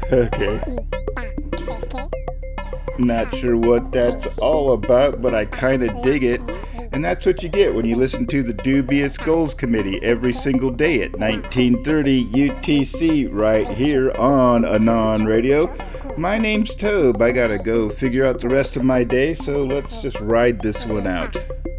Okay. Not sure what that's all about, but I kind of dig it. And that's what you get when you listen to the Dubious Goals Committee every single day at 1930 UTC right here on Anon Radio. My name's Tobe. I gotta go figure out the rest of my day, so let's just ride this one out.